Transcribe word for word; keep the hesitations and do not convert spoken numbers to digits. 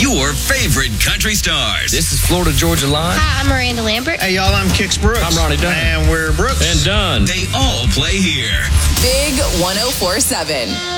your favorite country stars. This is Florida Georgia Line. Hi, I'm Miranda Lambert. Hey, y'all, I'm Kix Brooks. I'm Ronnie Dunn. And we're Brooks. And Dunn. They all play here. Big one oh four seven.